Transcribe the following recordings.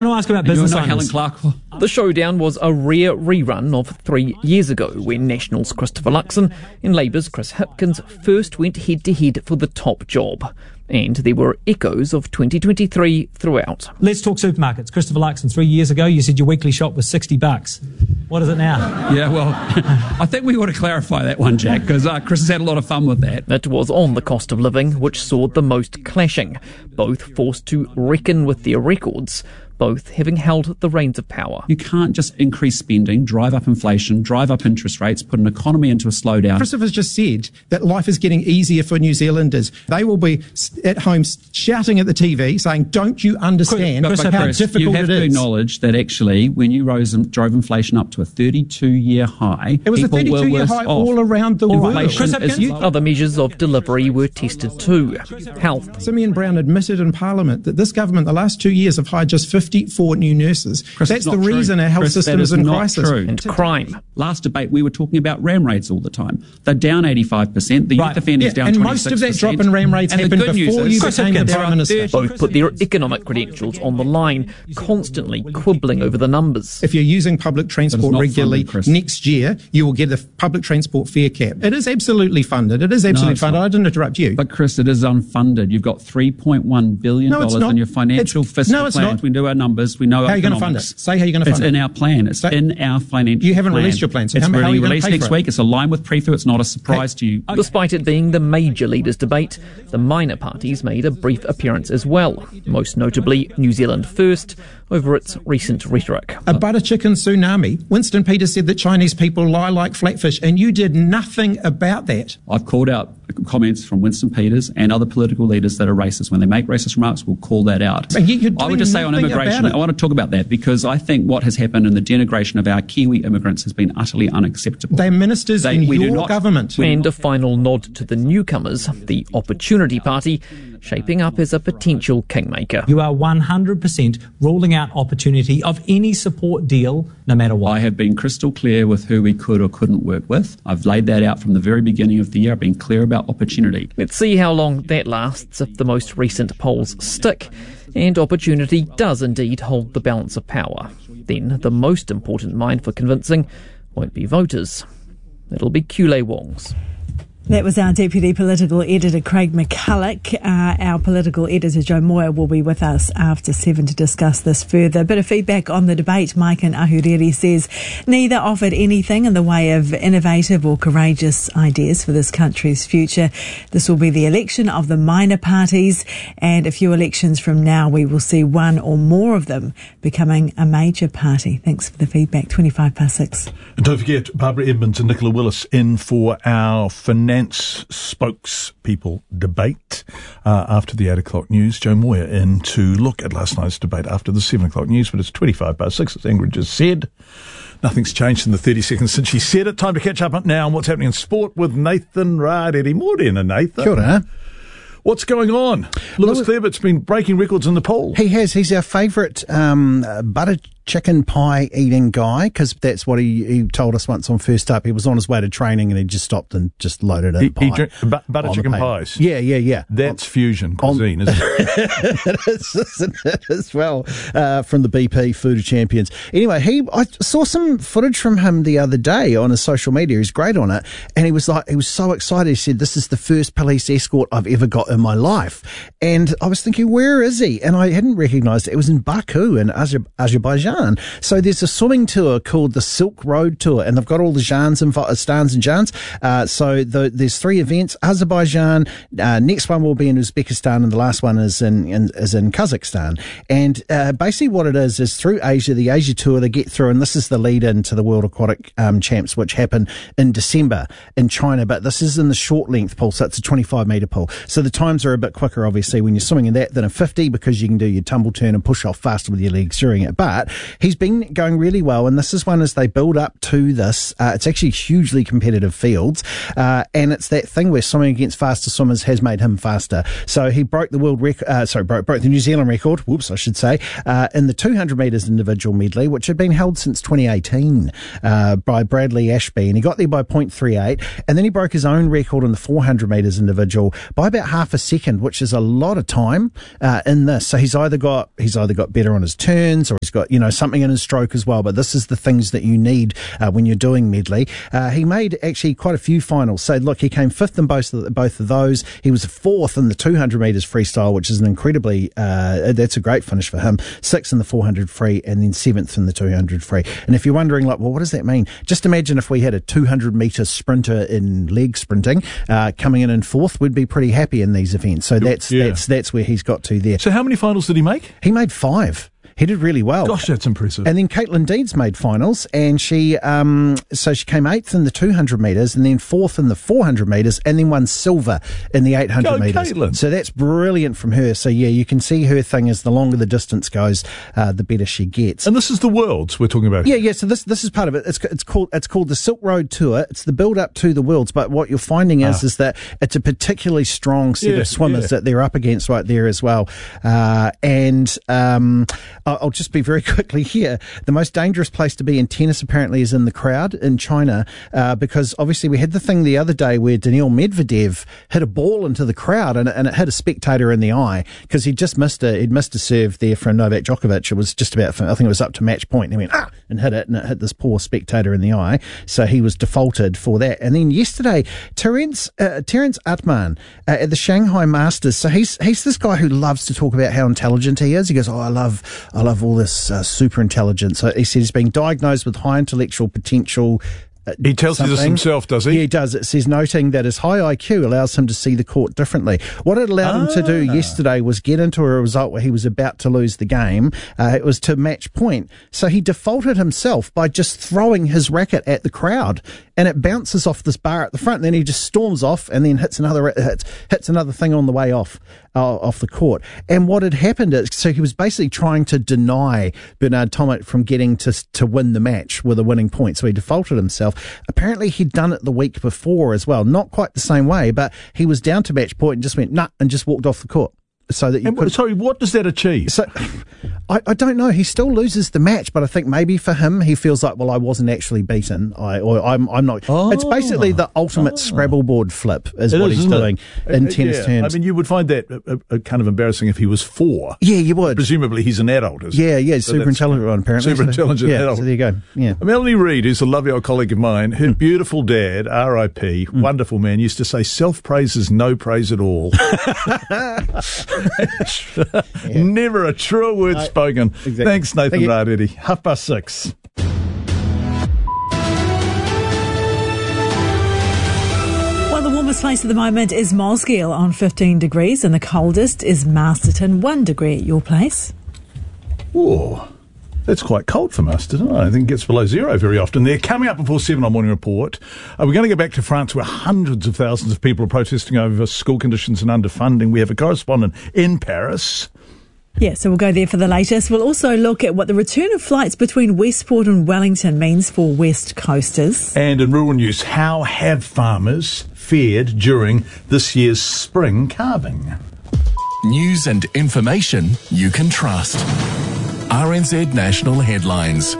I want to ask about business owners. Helen Clark. The showdown was a rare rerun of 3 years ago when Nationals' Christopher Luxon and Labour's Chris Hipkins first went head-to-head for the top job. And there were echoes of 2023 throughout. Let's talk supermarkets. Christopher Luxon, 3 years ago, you said your weekly shop was $60. What is it now? Yeah, well, I think we ought to clarify that one, Jack, because Chris has had a lot of fun with that. It was on the cost of living which saw the most clashing, both forced to reckon with their records, both having held the reins of power. You can't just increase spending, drive up inflation, drive up interest rates, put an economy into a slowdown. Christopher's just said that life is getting easier for New Zealanders. They will be at home shouting at the TV saying, don't you understand how difficult you have it to is? acknowledge that actually when you drove inflation up to a 32-year high, it was a 32-year high all around the world. Other measures of delivery were tested too. Health. Simeon Brown admitted in Parliament that this government, the last 2 years, have hired just 54 new nurses. Chris, that's the reason our health system is in crisis. True. And crime. Last debate, we were talking about RAM rates all the time. They're down 85%. The youth offenders down 26%. And most of that drop in RAM rates happened before you became the Prime Minister. Both put their economic credentials on the line, constantly quibbling over the numbers. If you're using public transport regularly, next year you will get a public transport fare cap. It is absolutely funded. It is absolutely funded. I didn't interrupt you. But Chris, it is unfunded. You've got $3.1 billion in your financial fiscal plans. We do our numbers. We know how are you going to fund it? Say how you're going to fund it. It's in our plan. It's in our financial You haven't plan. released your plan. So it's how really are you released next week. It's aligned with Prefu. It's not a surprise to you. Despite it being the major leaders' debate, the minor parties made a brief appearance as well, most notably New Zealand First, over its recent rhetoric. A butter chicken tsunami. Winston Peters said that Chinese people lie like flatfish, and you did nothing about that. I've called out comments from Winston Peters and other political leaders that are racist. When they make racist remarks, we'll call that out. I would just say on immigration, I want to talk about that because I think what has happened in the denigration of our Kiwi immigrants has been utterly unacceptable. They're ministers in your government. And a final nod to the newcomers, the Opportunity Party, shaping up as a potential kingmaker. You are 100% ruling out opportunity of any support deal, no matter what. I have been crystal clear with who we could or couldn't work with. I've laid that out from the very beginning of the year. I've been clear about opportunity. Let's see how long that lasts if the most recent polls stick and opportunity does indeed hold the balance of power. Then the most important mind for convincing won't be voters. It'll be Kule Wong's. That was our Deputy Political Editor, Craig McCulloch. Our Political Editor, Joe Moyer, will be with us after 7 to discuss this further. A bit of feedback on the debate. Mike in Ahuriri says, neither offered anything in the way of innovative or courageous ideas for this country's future. This will be the election of the minor parties, and a few elections from now we will see one or more of them becoming a major party. Thanks for the feedback. 6:25. And don't forget, Barbara Edmonds and Nicola Willis in for our finance spokespeople debate after the 8 o'clock news. Joe Moyer in to look at last night's debate after the 7 o'clock news, but it's 6:25, as Ingrid just said. Nothing's changed in the 30 seconds since she said it. Time to catch up now on what's happening in sport with Nathan Radedi. Morena, Nathan. Kia ora. What's going on? Lewis Clarebett's been breaking records in the poll. He has. He's our favourite butter chicken pie eating guy, because that's what he told us once on First Up. He was on his way to training and he just stopped and just loaded a pie. He drank butter chicken pies. Yeah. That's fusion cuisine, isn't it? It is, isn't it, as well, from the BP Food of Champions. Anyway, I saw some footage from him the other day on his social media. He's great on it. And he was so excited. He said, this is the first police escort I've ever got in my life. And I was thinking, where is he? And I hadn't recognised it. It was in Baku in Azerbaijan. So there's a swimming tour called the Silk Road Tour, and they've got all the stans and jans. So there's 3 events. Azerbaijan, next one will be in Uzbekistan, and the last one is in Kazakhstan. And basically what it is through Asia, the Asia tour, they get through, and this is the lead into the World Aquatic Champs, which happen in December in China. But this is in the short length pool, so it's a 25-metre pool. So the times are a bit quicker, obviously, when you're swimming in that than a 50, because you can do your tumble turn and push off faster with your legs during it. But he's been going really well, and this is one as they build up to this. It's actually hugely competitive fields, and it's that thing where swimming against faster swimmers has made him faster. So he broke the world record, broke the New Zealand record, I should say, in the 200 metres individual medley, which had been held since 2018 by Bradley Ashby, and he got there by 0.38, and then he broke his own record in the 400 metres individual by about half a second, which is a lot of time in this. So he's either got better on his turns, or he's got something in his stroke as well. But this is the things that you need when you're doing medley. He made actually quite a few finals. So look, he came fifth in both of those. He was fourth in the 200 metres freestyle, which is an incredibly that's a great finish for him. Sixth in the 400 free, and then seventh in the 200 free. And if you're wondering, like, well, what does that mean? Just imagine if we had a 200 metre sprinter in leg sprinting coming in fourth, we'd be pretty happy in these events. So that's where he's got to there. So how many finals did he make? He made 5. He did really well. Gosh, that's impressive. And then Caitlin Deeds made finals, and she came 8th in the 200 metres, and then 4th in the 400 metres, and then won silver in the 800 metres. Caitlin. So that's brilliant from her. So yeah, you can see her thing is the longer the distance goes, the better she gets. And this is the Worlds we're talking about. Yeah. So this is part of it. It's called the Silk Road Tour. It's the build up to the Worlds. But what you're finding is that it's a particularly strong set of swimmers that they're up against right there as well. I'll just be very quickly here. The most dangerous place to be in tennis apparently is in the crowd in China, because obviously we had the thing the other day where Daniil Medvedev hit a ball into the crowd and it hit a spectator in the eye because he'd missed a serve there from Novak Djokovic. It was just about, I think it was up to match point. And he went, and hit it, and it hit this poor spectator in the eye. So he was defaulted for that. And then yesterday, Terence Atman at the Shanghai Masters. So he's this guy who loves to talk about how intelligent he is. He goes, I love all this super intelligence. So he said he's being diagnosed with high intellectual potential. He tells you this himself, does he? Yeah, he does. It says, noting that his high IQ allows him to see the court differently. What it allowed him to do yesterday was get into a result where he was about to lose the game. It was to match point. So he defaulted himself by just throwing his racket at the crowd, and it bounces off this bar at the front. And then he just storms off and then hits another thing on the way off the court. And what had happened is, so he was basically trying to deny Bernard Tomic from getting to win the match with a winning point. So he defaulted himself. Apparently he'd done it the week before as well. Not quite the same way, but he was down to match point and just went, nah, and just walked off the court. So that sorry, what does that achieve? So, I don't know. He still loses the match, but I think maybe for him, he feels like, well, I wasn't actually beaten. I'm not. It's basically the ultimate Scrabble board flip is what he's doing in tennis terms. I mean, you would find that kind of embarrassing if he was 4. Yeah, you would. Presumably, he's an adult. Super intelligent one, apparently. Super intelligent adult. So there you go. Yeah. Melanie Reid, who's a lovely old colleague of mine, her beautiful dad, R.I.P., wonderful man, used to say, self-praise is no praise at all. Never a truer word spoken. Exactly. Thanks, Nathan Raredi. 6:30. Well, the warmest place at the moment is Mosgiel on 15 degrees, and the coldest is Masterton, 1 degree at your place. Whoa. That's quite cold for Masterton. I don't think it gets below 0 very often. They're coming up before 7 on Morning Report. We're going to go back to France where hundreds of thousands of people are protesting over school conditions and underfunding. We have a correspondent in Paris. Yeah, so we'll go there for the latest. We'll also look at what the return of flights between Westport and Wellington means for West Coasters. And in rural news, how have farmers fared during this year's spring calving? News and information you can trust. RNZ National Headlines.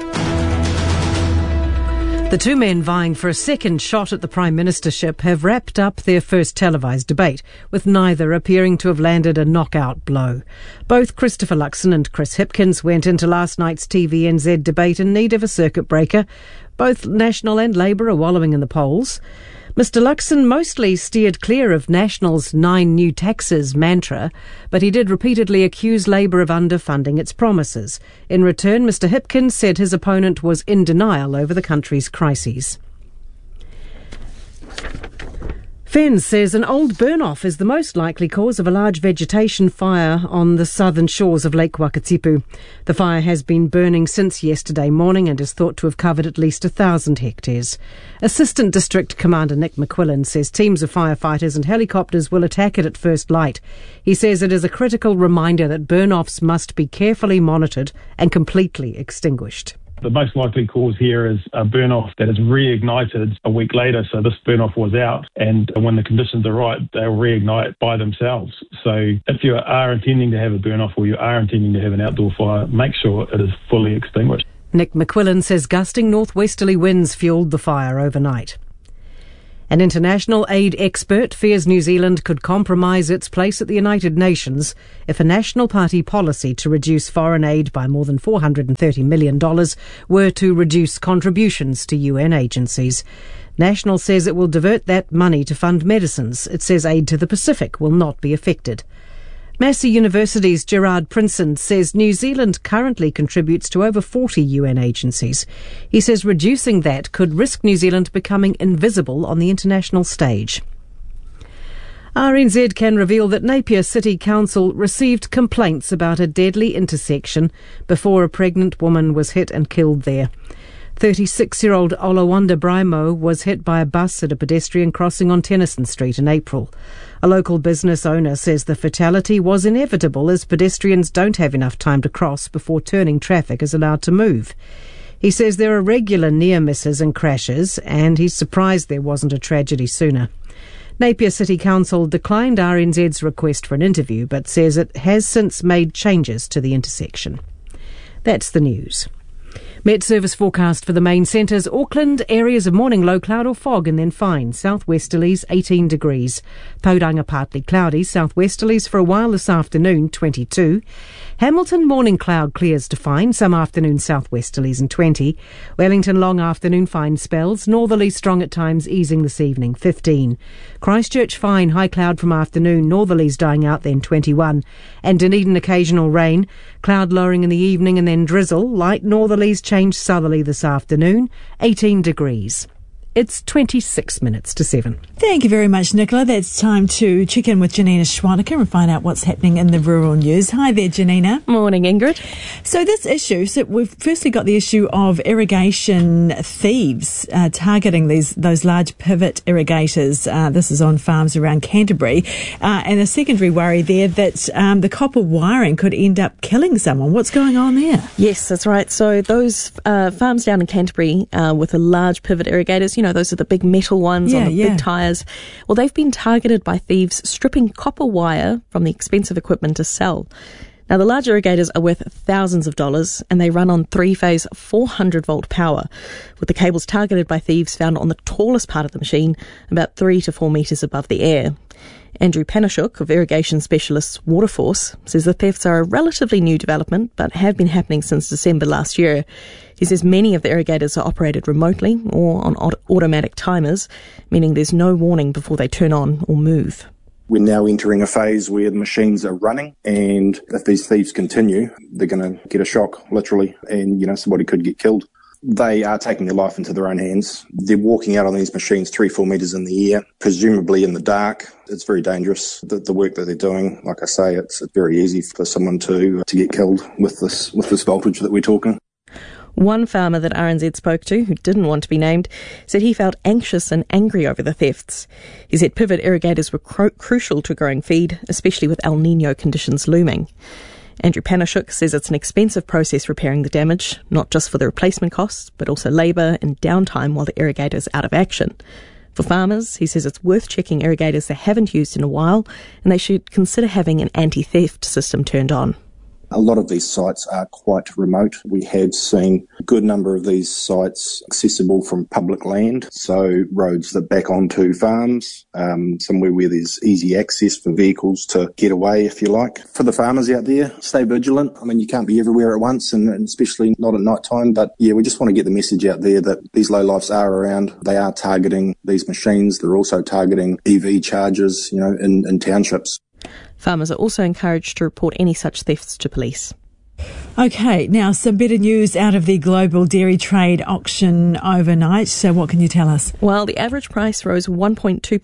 The two men vying for a second shot at the Prime Ministership have wrapped up their first televised debate, with neither appearing to have landed a knockout blow. Both Christopher Luxon and Chris Hipkins went into last night's TVNZ debate in need of a circuit breaker. Both National and Labour are wallowing in the polls. Mr Luxon mostly steered clear of National's 9 new taxes mantra, but he did repeatedly accuse Labour of underfunding its promises. In return, Mr Hipkins said his opponent was in denial over the country's crises. FENZ says an old burn-off is the most likely cause of a large vegetation fire on the southern shores of Lake Wakatipu. The fire has been burning since yesterday morning and is thought to have covered at least 1,000 hectares. Assistant District Commander Nick McQuillan says teams of firefighters and helicopters will attack it at first light. He says it is a critical reminder that burn-offs must be carefully monitored and completely extinguished. The most likely cause here is a burn-off that is reignited a week later. So this burn-off was out, and when the conditions are right, they'll reignite by themselves. So if you are intending to have a burn-off or you are intending to have an outdoor fire, make sure it is fully extinguished. Nick McQuillan says gusting northwesterly winds fuelled the fire overnight. An international aid expert fears New Zealand could compromise its place at the United Nations if a National Party policy to reduce foreign aid by more than $430 million were to reduce contributions to UN agencies. National says it will divert that money to fund medicines. It says aid to the Pacific will not be affected. Massey University's Gerard Prinson says New Zealand currently contributes to over 40 UN agencies. He says reducing that could risk New Zealand becoming invisible on the international stage. RNZ can reveal that Napier City Council received complaints about a deadly intersection before a pregnant woman was hit and killed there. 36-year-old Olawanda Brimo was hit by a bus at a pedestrian crossing on Tennyson Street in April. A local business owner says the fatality was inevitable as pedestrians don't have enough time to cross before turning traffic is allowed to move. He says there are regular near misses and crashes, and he's surprised there wasn't a tragedy sooner. Napier City Council declined RNZ's request for an interview, but says it has since made changes to the intersection. That's the news. Met Service forecast for the main centres. Auckland, areas of morning low cloud or fog and then fine. Southwesterlies 18 degrees. Tauranga partly cloudy. Southwesterlies for a while this afternoon 22. Hamilton morning cloud clears to fine. Some afternoon southwesterlies and 20. Wellington long afternoon fine spells. Northerlies strong at times easing this evening 15. Christchurch fine high cloud from afternoon. Northerlies dying out then 21. And Dunedin occasional rain. Cloud lowering in the evening and then drizzle. Light northerlies change southerly this afternoon, 18 degrees. It's 26 minutes to 7. Thank you very much, Nicola. That's time to check in with Janina Schwanecker and find out what's happening in the rural news. Hi there, Janina. Morning, Ingrid. So this issue, we've firstly got the issue of irrigation thieves targeting those large pivot irrigators. This is on farms around Canterbury. And a secondary worry there that the copper wiring could end up killing someone. What's going on there? Yes, that's right. So those farms down in Canterbury with the large pivot irrigators, you know, those are the big metal ones on the big tyres. Well, they've been targeted by thieves stripping copper wire from the expensive equipment to sell. Now, the large irrigators are worth thousands of dollars and they run on three-phase 400-volt power, with the cables targeted by thieves found on the tallest part of the machine, about 3 to 4 metres above the air. Andrew Panashuk of irrigation specialist Waterforce says the thefts are a relatively new development but have been happening since December last year. He says many of the irrigators are operated remotely or on automatic timers, meaning there's no warning before they turn on or move. We're now entering a phase where the machines are running, and if these thieves continue, they're going to get a shock, literally, and, somebody could get killed. They are taking their life into their own hands. They're walking out on these machines 3-4 metres in the air, presumably in the dark. It's very dangerous, the work that they're doing. Like I say, it's very easy for someone to get killed with this voltage that we're talking. One farmer that RNZ spoke to, who didn't want to be named, said he felt anxious and angry over the thefts. He said pivot irrigators were crucial to growing feed, especially with El Niño conditions looming. Andrew Panashuk says it's an expensive process repairing the damage, not just for the replacement costs, but also labour and downtime while the irrigator's out of action. For farmers, he says it's worth checking irrigators they haven't used in a while, and they should consider having an anti-theft system turned on. A lot of these sites are quite remote. We have seen a good number of these sites accessible from public land, so roads that back onto farms, somewhere where there's easy access for vehicles to get away, if you like. For the farmers out there, stay vigilant. I mean, you can't be everywhere at once, and especially not at night time, but we just want to get the message out there that these lowlifes are around. They are targeting these machines. They're also targeting EV chargers, in townships. Farmers are also encouraged to report any such thefts to police. Okay, now some better news out of the global dairy trade auction overnight. So what can you tell us? Well, the average price rose 1.2% to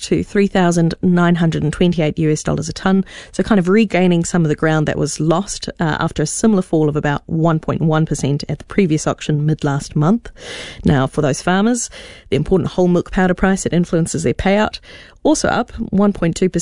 $3,928 a tonne. So kind of regaining some of the ground that was lost after a similar fall of about 1.1% at the previous auction mid-last month. Now, for those farmers, the important whole milk powder price, it influences their payout, also up 1.2% to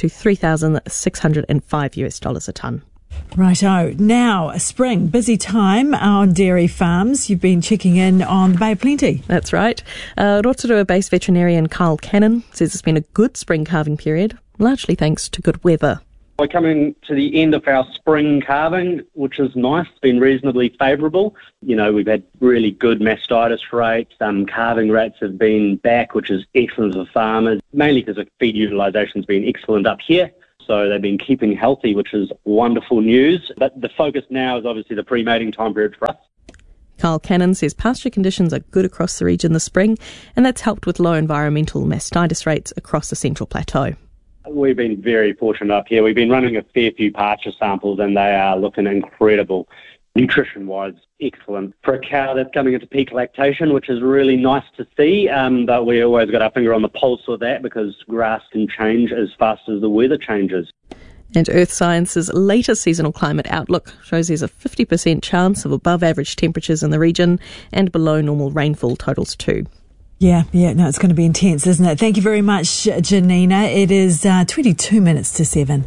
$3,605 a tonne. Righto. Now, spring, busy time on dairy farms. You've been checking in on the Bay of Plenty. That's right. Rotorua-based veterinarian Carl Cannon says it's been a good spring calving period, largely thanks to good weather. We're coming to the end of our spring calving, which is nice. It's been reasonably favourable. You know, we've had really good mastitis rates. Calving rates have been back, which is excellent for farmers, mainly because the feed utilisation's been excellent up here. So they've been keeping healthy, which is wonderful news. But the focus now is obviously the pre-mating time period for us. Carl Cannon says pasture conditions are good across the region this spring, and that's helped with low environmental mastitis rates across the Central Plateau. We've been very fortunate up here. We've been running a fair few pasture samples, and they are looking incredible. Nutrition-wise, excellent. For a cow that's coming into peak lactation, which is really nice to see, but we always got our finger on the pulse of that because grass can change as fast as the weather changes. And Earth Science's latest seasonal climate outlook shows there's a 50% chance of above-average temperatures in the region and below normal rainfall totals too. Yeah, no, it's going to be intense, isn't it? Thank you very much, Janina. It is 22 minutes to 7.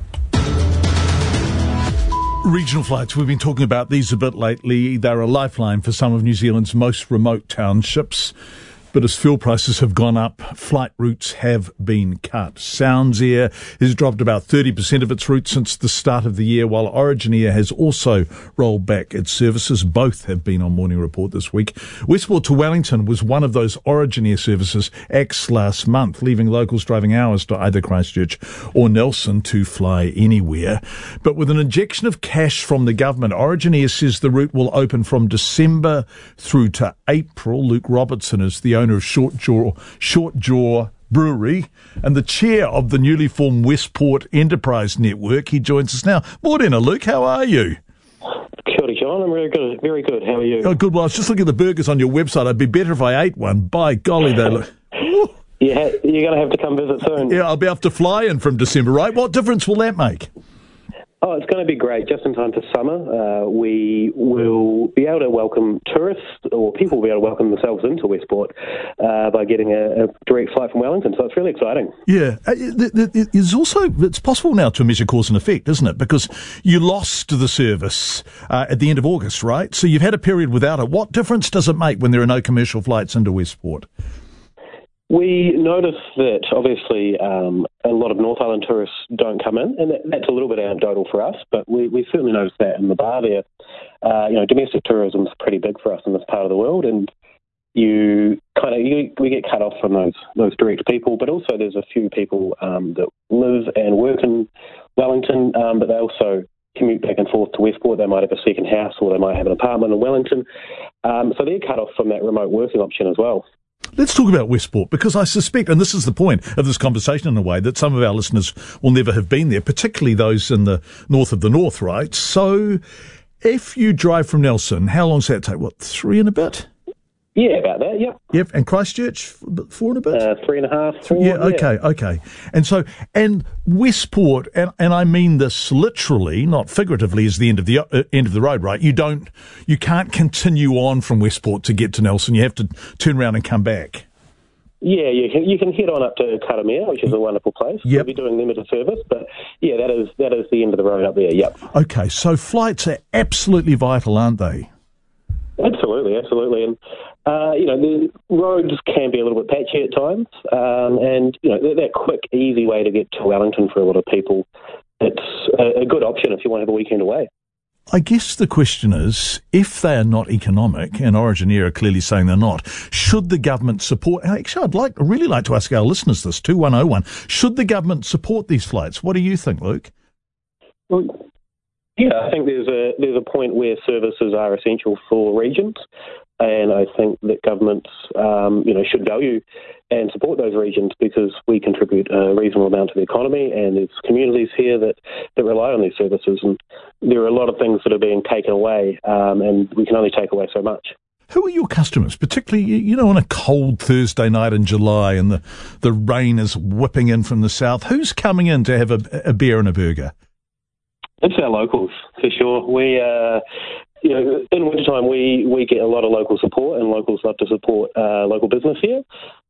Regional flights, we've been talking about these a bit lately. They're a lifeline for some of New Zealand's most remote townships. But as fuel prices have gone up, flight routes have been cut. Sounds Air has dropped about 30% of its routes since the start of the year, while Origin Air has also rolled back its services. Both have been on Morning Report this week. Westport to Wellington was one of those Origin Air services axed last month, leaving locals driving hours to either Christchurch or Nelson to fly anywhere. But with an injection of cash from the government, Origin Air says the route will open from December through to April. Luke Robertson is the owner of Short Jaw Brewery and the chair of the newly formed Westport Enterprise Network. He joins us now. Morena, Luke, how are you? Kia ora, John. I'm very good. Very good. How are you? Oh, good. Well, I was just looking at the burgers on your website. I'd be better if I ate one. By golly, they look... Yeah, you're going to have to come visit soon. Yeah, I'll be able to fly in from December, right? What difference will that make? Oh, it's going to be great. Just in time for summer, we will be able to welcome tourists, or people will be able to welcome themselves into Westport by getting a direct flight from Wellington. So it's really exciting. Yeah. It's possible now to measure cause and effect, isn't it? Because you lost the service at the end of August, right? So you've had a period without it. What difference does it make when there are no commercial flights into Westport? We notice that obviously a lot of North Island tourists don't come in, and that's a little bit anecdotal for us, but we certainly notice that in the bar there. Domestic tourism is pretty big for us in this part of the world, and we get cut off from those direct people, but also there's a few people that live and work in Wellington, but they also commute back and forth to Westport. They might have a second house or they might have an apartment in Wellington, so they're cut off from that remote working option as well. Let's talk about Westport, because I suspect, and this is the point of this conversation in a way, that some of our listeners will never have been there, particularly those in the north of the north, right? So if you drive from Nelson, how long does that take? 3 and a bit? Yeah, about that, yep. Yep, and Christchurch, 4 and a bit? 3.5, 4. Yeah, okay. And Westport, and I mean this literally, not figuratively, is the end of the road, right? You can't continue on from Westport to get to Nelson. You have to turn around and come back. Yeah, you can head on up to Karamea, which is a wonderful place. Yep. We'll be doing limited service, but yeah, that is the end of the road up there, yep. Okay, so flights are absolutely vital, aren't they? Absolutely. And, the roads can be a little bit patchy at times. And, that quick, easy way to get to Wellington for a lot of people, it's a good option if you want to have a weekend away. I guess the question is, if they are not economic, and Origin Air are clearly saying they're not, should the government support... Actually, I'd really like to ask our listeners this, 2101. Should the government support these flights? What do you think, Luke? Well, yeah, I think there's a point where services are essential for regions. And I think that governments, should value and support those regions because we contribute a reasonable amount to the economy, and there's communities here that rely on these services. And there are a lot of things that are being taken away, and we can only take away so much. Who are your customers, particularly, on a cold Thursday night in July and the rain is whipping in from the south? Who's coming in to have a beer and a burger? It's our locals, for sure. We, in wintertime, we get a lot of local support, and locals love to support local business here.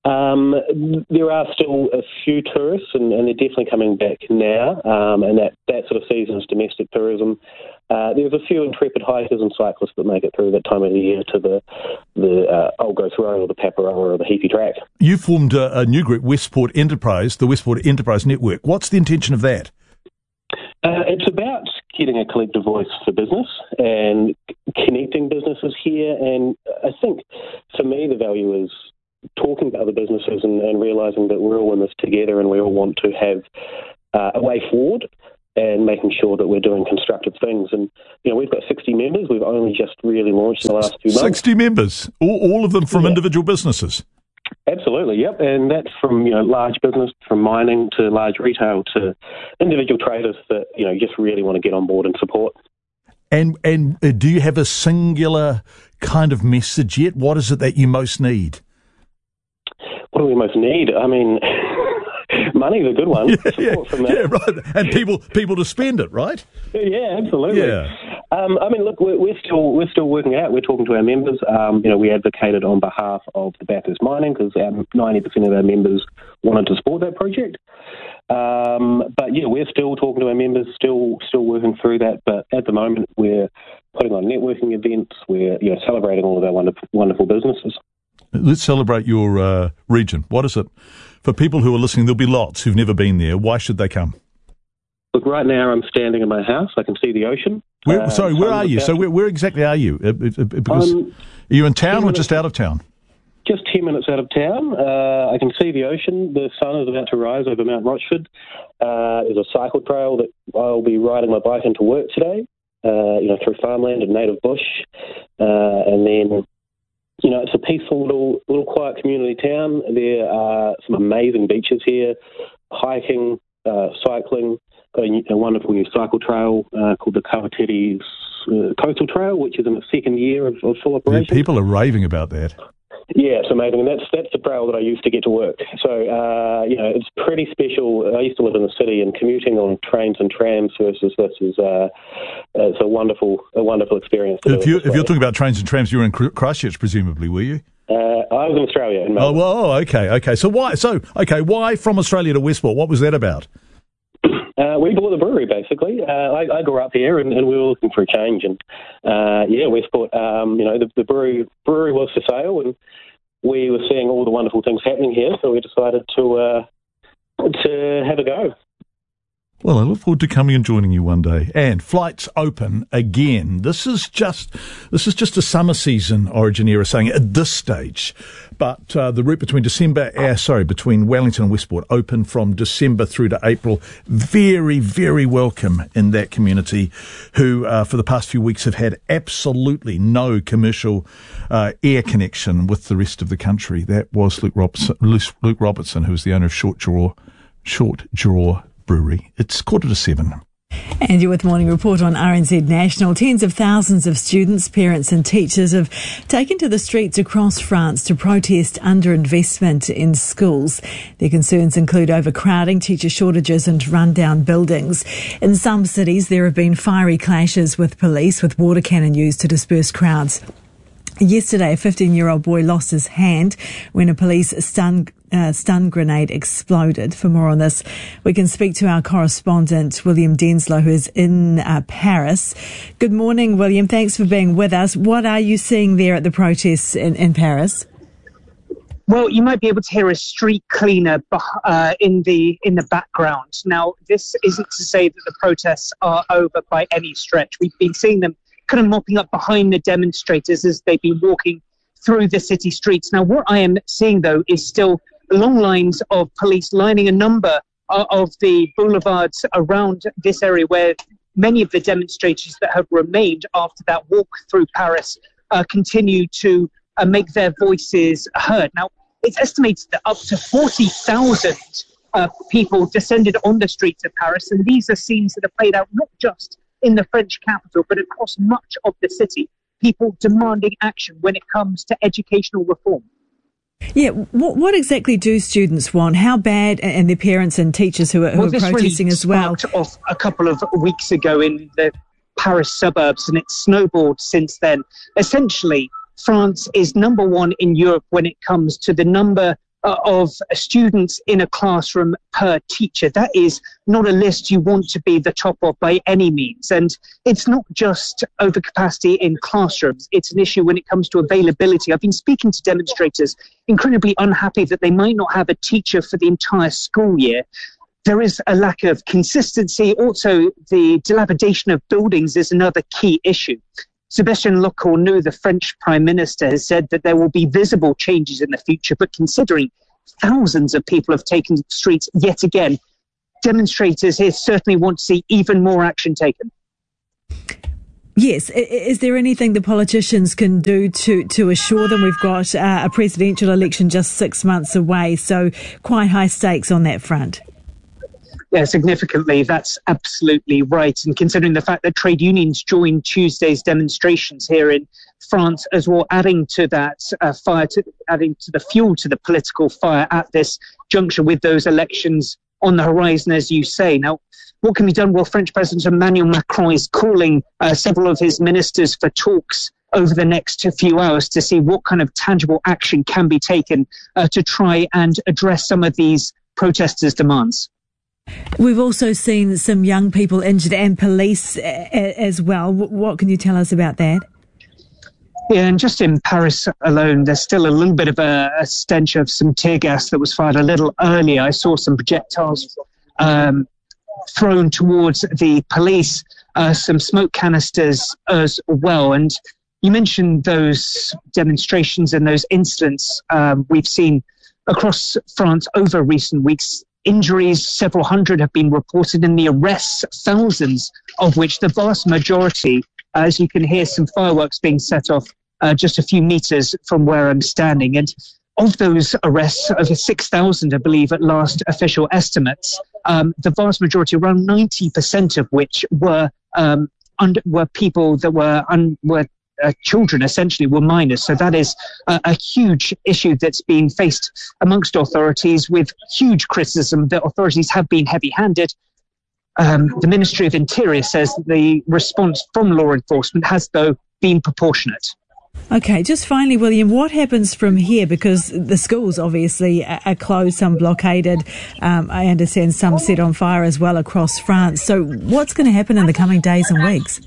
There are still a few tourists, and they're definitely coming back now, and that sort of season is domestic tourism. There's a few intrepid hikers and cyclists that make it through that time of the year to the Old Growth Road or the Paparoa or the Heaphy Track. You formed a new group, Westport Enterprise, the Westport Enterprise Network. What's the intention of that? It's about getting a collective voice for business and connecting businesses here. And I think, for me, the value is talking to other businesses and realising that we're all in this together and we all want to have a way forward and making sure that we're doing constructive things. And, we've got 60 members. We've only just really launched in the last few months. 60 members, all of them from individual businesses? Absolutely, yep. And that's from, large business, from mining to large retail to individual traders that, just really want to get on board and support. And do you have a singular kind of message yet? What is it that you most need? What do we most need? I mean, money's a good one. Right. And people to spend it, right? Yeah, absolutely. Yeah. Look, we're still working out. We're talking to our members. We advocated on behalf of the Bathurst Mining because 90% of our members wanted to support that project. We're still talking to our members, still working through that. But at the moment, we're putting on networking events. We're celebrating all of our wonderful businesses. Let's celebrate your region. What is it? For people who are listening, there'll be lots who've never been there. Why should they come? Look, right now I'm standing in my house. I can see the ocean. Where are you? So where exactly are you? Because are you in town or just out of town? Just 10 minutes out of town. I can see the ocean. The sun is about to rise over Mount Rochford. There's a cycle trail that I'll be riding my bike into work today, through farmland and native bush. And then, it's a peaceful little quiet community town. There are some amazing beaches here, hiking, cycling. Got a wonderful new cycle trail called the Kawatiri Coastal Trail, which is in its second year of full operation. Yeah, people are raving about that. Yeah, it's amazing, and that's the trail that I used to get to work. So, it's pretty special. I used to live in the city, and commuting on trains and trams versus this is it's a wonderful experience. If you're talking about trains and trams, you were in Christchurch, presumably, were you? I was in Australia. In Melbourne. Okay. So why from Australia to Westport? What was that about? We bought the brewery, basically. I grew up here, and we were looking for a change. And, Westport, the brewery was for sale, and we were seeing all the wonderful things happening here, so we decided to have a go. Well, I look forward to coming and joining you one day. And flights open again. This is just a summer season, Origin era saying at this stage. But the route between Wellington and Westport open from December through to April. Very, very welcome in that community who for the past few weeks have had absolutely no commercial air connection with the rest of the country. That was Luke Robertson, who is the owner of Short Jaw Brewery. It's 6:45. And you're with Morning Report on RNZ National. Tens of thousands of students, parents and teachers have taken to the streets across France to protest underinvestment in schools. Their concerns include overcrowding, teacher shortages and rundown buildings. In some cities, there have been fiery clashes with police, with water cannon used to disperse crowds. Yesterday, a 15-year-old boy lost his hand when a police stun grenade exploded. For more on this, we can speak to our correspondent, William Denslow, who is in Paris. Good morning, William. Thanks for being with us. What are you seeing there at the protests in Paris? Well, you might be able to hear a street cleaner in the background. Now, this isn't to say that the protests are over by any stretch. We've been seeing them kind of mopping up behind the demonstrators as they've been walking through the city streets. Now, what I am seeing, though, is still long lines of police lining a number of the boulevards around this area where many of the demonstrators that have remained after that walk through Paris continue to make their voices heard. Now, it's estimated that up to 40,000 people descended on the streets of Paris, and these are scenes that are played out not just in the French capital, but across much of the city. People demanding action when it comes to educational reform. Yeah, what exactly do students want? How bad, and their parents and teachers who are protesting really as well? Off a couple of weeks ago in the Paris suburbs, and it's snowballed since then. Essentially, France is number one in Europe when it comes to the number of students in a classroom per teacher. That is not a list you want to be the top of by any means. And it's not just overcapacity in classrooms. It's an issue when it comes to availability. I've been speaking to demonstrators incredibly unhappy that they might not have a teacher for the entire school year. There is a lack of consistency. Also, the dilapidation of buildings is another key issue. Sébastien Lecornu, the French Prime Minister, has said that there will be visible changes in the future, but considering thousands of people have taken to the streets yet again, demonstrators here certainly want to see even more action taken. Yes. Is there anything the politicians can do to assure them? We've got a presidential election just 6 months away, so quite high stakes on that front. Yeah, significantly. That's absolutely right. And considering the fact that trade unions joined Tuesday's demonstrations here in France as well, adding to that adding to the fuel to the political fire at this juncture with those elections on the horizon, as you say. Now, what can be done? Well, French President Emmanuel Macron is calling several of his ministers for talks over the next few hours to see what kind of tangible action can be taken to try and address some of these protesters' demands. We've also seen some young people injured and police as well. What can you tell us about that? Yeah, and just in Paris alone, there's still a little bit of a stench of some tear gas that was fired a little earlier. I saw some projectiles thrown towards the police, some smoke canisters as well. And you mentioned those demonstrations and those incidents we've seen across France over recent weeks. Injuries, several hundred have been reported, and the arrests, thousands of which the vast majority, as you can hear some fireworks being set off just a few meters from where I'm standing. And of those arrests, over 6,000, I believe, at last official estimates, the vast majority, around 90% of which were people that were children, essentially, were minors. So that is a huge issue that's being faced amongst authorities, with huge criticism that authorities have been heavy-handed. The Ministry of Interior says that the response from law enforcement has, though, been proportionate. Okay, just finally, William, what happens from here? Because the schools obviously are closed, some blockaded. I understand some set on fire as well across France. So what's going to happen in the coming days and weeks?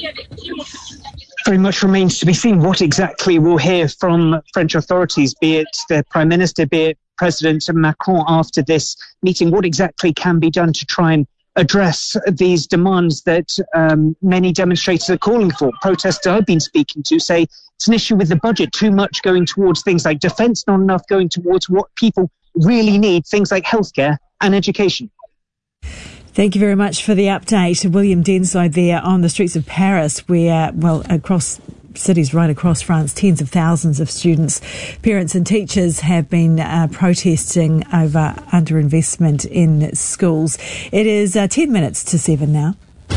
Very much remains to be seen what exactly we'll hear from French authorities, be it the Prime Minister, be it President Macron after this meeting. What exactly can be done to try and address these demands that many demonstrators are calling for? Protesters I've been speaking to say it's an issue with the budget, too much going towards things like defence, not enough going towards what people really need, things like healthcare and education. Thank you very much for the update. William Denslow there on the streets of Paris, where, across cities right across France, tens of thousands of students, parents and teachers have been protesting over underinvestment in schools. It is 10 minutes to 7 now.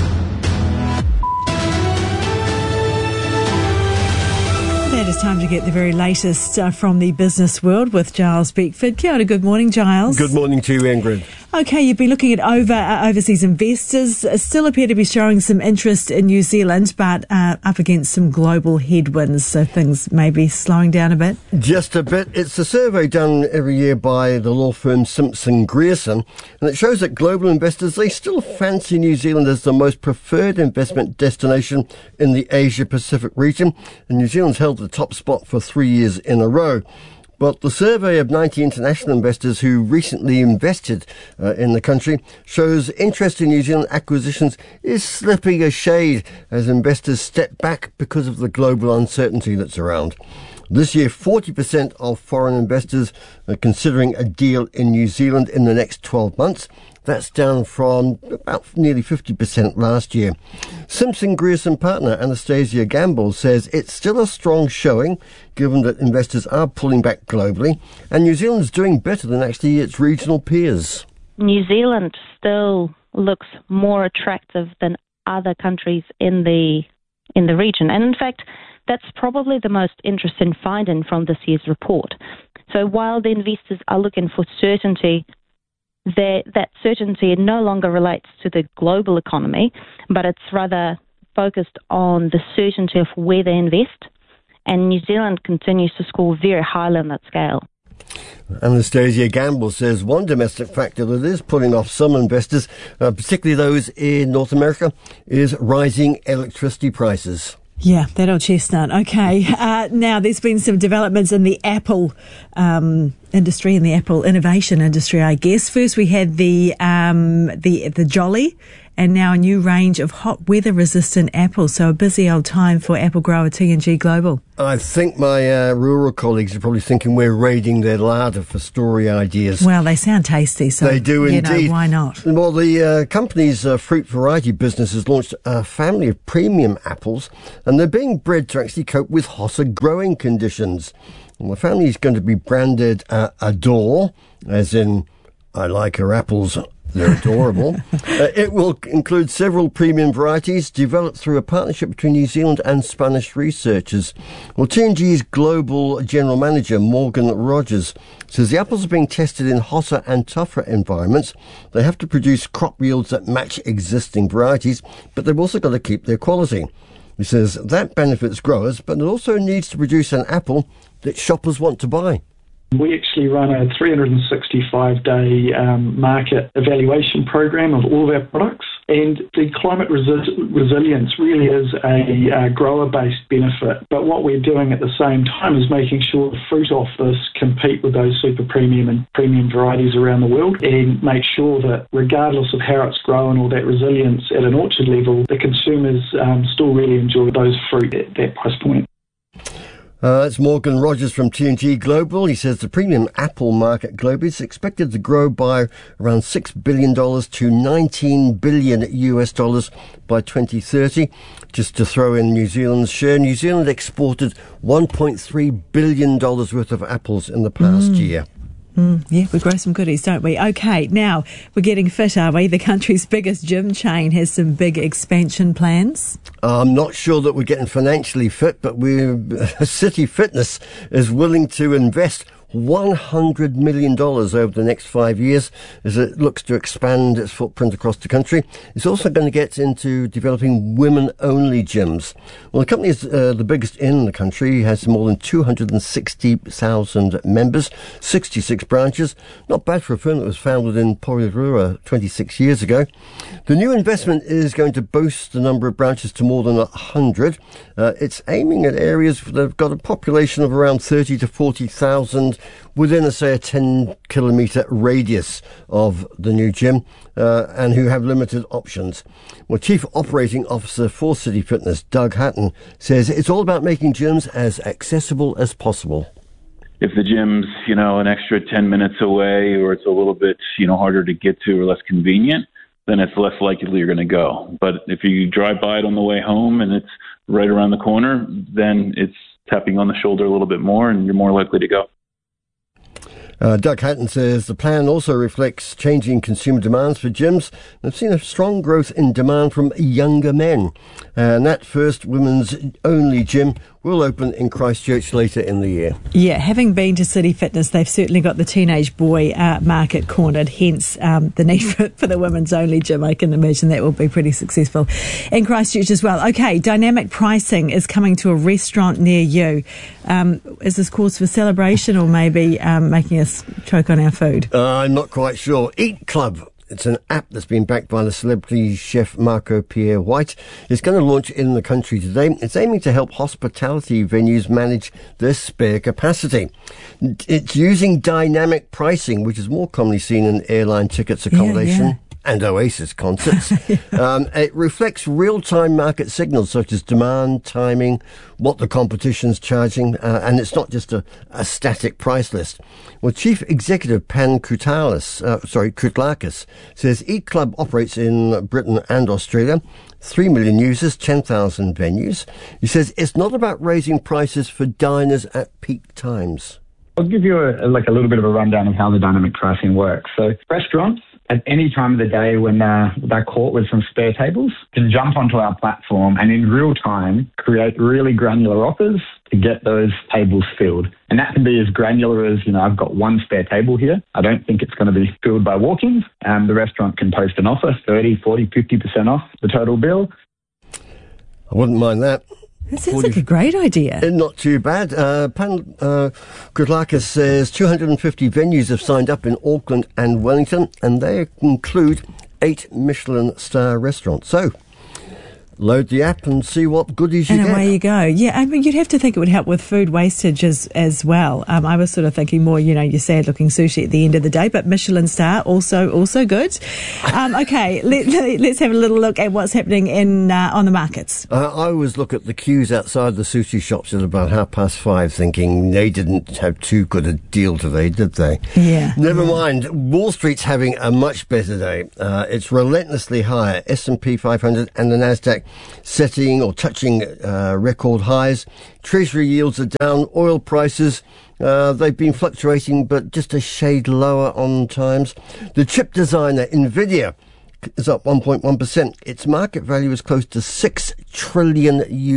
It is time to get the very latest from the business world with Giles Beckford. Kia ora, good morning, Giles. Good morning to you, Ingrid. Okay, you've been looking at overseas investors. Still appear to be showing some interest in New Zealand, but up against some global headwinds, so things may be slowing down a bit. Just a bit. It's a survey done every year by the law firm Simpson Grierson, and it shows that global investors, they still fancy New Zealand as the most preferred investment destination in the Asia-Pacific region, and New Zealand's held the top spot for 3 years in a row. But the survey of 90 international investors who recently invested in the country shows interest in New Zealand acquisitions is slipping a shade as investors step back because of the global uncertainty that's around. This year, 40% of foreign investors are considering a deal in New Zealand in the next 12 months, That's down from about nearly 50% last year. Simpson Grierson partner Anastasia Gamble says it's still a strong showing, given that investors are pulling back globally, and New Zealand's doing better than actually its regional peers. New Zealand still looks more attractive than other countries in the region. And in fact, that's probably the most interesting finding from this year's report. So while the investors are looking for certainty, that certainty no longer relates to the global economy, but it's rather focused on the certainty of where they invest. And New Zealand continues to score very highly on that scale. Anastasia Gamble says one domestic factor that is pulling off some investors, particularly those in North America, is rising electricity prices. Yeah, that old chestnut. Okay. Now, there's been some developments in the Apple industry, in the Apple innovation industry, I guess. First, we had the Jolly, and now a new range of hot weather-resistant apples. So a busy old time for apple grower T&G Global. I think my rural colleagues are probably thinking we're raiding their larder for story ideas. Well, they sound tasty, so they do indeed. Why not? Well, the company's fruit variety business has launched a family of premium apples, and they're being bred to actually cope with hotter growing conditions. And the family is going to be branded Adore, as in, I like her apples. They're adorable. It will include several premium varieties developed through a partnership between New Zealand and Spanish researchers. Well, T&G's global general manager, Morgan Rogers, says the apples are being tested in hotter and tougher environments. They have to produce crop yields that match existing varieties, but they've also got to keep their quality. He says that benefits growers, but it also needs to produce an apple that shoppers want to buy. We actually run a 365-day market evaluation program of all of our products, and the climate resilience really is a grower-based benefit. But what we're doing at the same time is making sure the fruit off this compete with those super premium and premium varieties around the world, and make sure that regardless of how it's grown or that resilience at an orchard level, the consumers still really enjoy those fruit at that price point. That's Morgan Rogers from T&G Global. He says the premium apple market globally is expected to grow by around $6 billion to $19 billion by 2030. Just to throw in New Zealand's share, New Zealand exported $1.3 billion worth of apples in the past year. Yeah, we grow some goodies, don't we? Okay, now we're getting fit, are we? The country's biggest gym chain has some big expansion plans. I'm not sure that we're getting financially fit, but City Fitness is willing to invest $100 million over the next 5 years as it looks to expand its footprint across the country. It's also going to get into developing women-only gyms. Well, the company is the biggest in the country, has more than 260,000 members, 66 branches. Not bad for a firm that was founded in Porirua 26 years ago. The new investment is going to boost the number of branches to more than 100. It's aiming at areas that have got a population of around 30 to 40,000 within, say, a 10-kilometre radius of the new gym, and who have limited options. Well, Chief Operating Officer for City Fitness, Doug Hatton, says it's all about making gyms as accessible as possible. If the gym's, an extra 10 minutes away, or it's a little bit, harder to get to or less convenient, then it's less likely you're going to go. But if you drive by it on the way home and it's right around the corner, then it's tapping on the shoulder a little bit more and you're more likely to go. Doug Hatton says the plan also reflects changing consumer demands for gyms. They've seen a strong growth in demand from younger men. And that first women's only gym will open in Christchurch later in the year. Yeah, having been to City Fitness, they've certainly got the teenage boy market cornered, hence the need for the women's only gym. I can imagine that will be pretty successful in Christchurch as well. Okay, dynamic pricing is coming to a restaurant near you. Is this cause for celebration or maybe making us choke on our food? I'm not quite sure. Eat Club. It's an app that's been backed by the celebrity chef Marco Pierre White. It's going to launch in the country today. It's aiming to help hospitality venues manage their spare capacity. It's using dynamic pricing, which is more commonly seen in airline tickets accommodation. and Oasis concerts. It reflects real-time market signals such as demand, timing, what the competition's charging, and it's not just a static price list. Well, Chief Executive Pan Koutlakis says eClub operates in Britain and Australia, 3 million users, 10,000 venues. He says it's not about raising prices for diners at peak times. I'll give you a little bit of a rundown of how the dynamic pricing works. So restaurants, at any time of the day when they're caught with some spare tables, can jump onto our platform and in real time create really granular offers to get those tables filled. And that can be as granular as, I've got one spare table here. I don't think it's going to be filled by walk-ins. The restaurant can post an offer, 30, 40, 50% off the total bill. I wouldn't mind that. That sounds like a great idea. Not too bad. Pan Koutlakis says 250 venues have signed up in Auckland and Wellington, and they include 8 Michelin star restaurants. So, load the app and see what goodies you get. And away you go. Yeah, I mean, you'd have to think it would help with food wastage as well. I was sort of thinking more, your sad-looking sushi at the end of the day, but Michelin star, also good. Okay, let's have a little look at what's happening on the markets. I always look at the queues outside the sushi shops at about 5:30 thinking they didn't have too good a deal today, did they? Yeah. Never mind. Wall Street's having a much better day. It's relentlessly higher. S&P 500 and the Nasdaq setting or touching record highs. Treasury yields are down. Oil prices, they've been fluctuating, but just a shade lower on times. The chip designer, NVIDIA, is up 1.1%. Its market value is close to $6 trillion.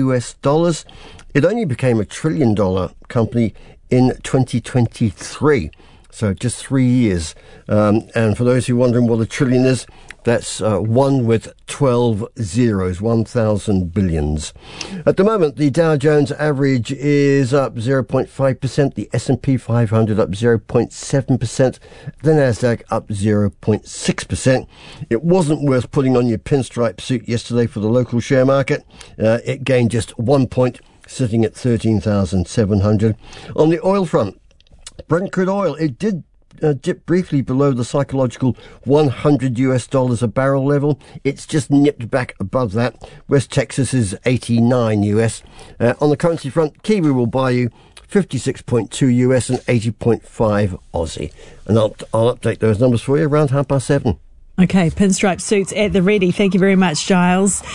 It only became $1 trillion company in 2023. So just 3 years. And for those who are wondering what $1 trillion is, that's 1 with 12 zeros, 1,000 billions. At the moment, the Dow Jones average is up 0.5%, the S&P 500 up 0.7%, the Nasdaq up 0.6%. It wasn't worth putting on your pinstripe suit yesterday for the local share market. It gained just 1 point, sitting at 13,700. On the oil front, Brent crude oil, it did dip briefly below the psychological $100 a barrel level. It's just nipped back above that. West Texas is 89 US. On the currency front, Kiwi will buy you 56.2 US and 80.5 Aussie. And I'll update those numbers for you around 7:30. Okay, pinstripe suits at the ready. Thank you very much, Giles.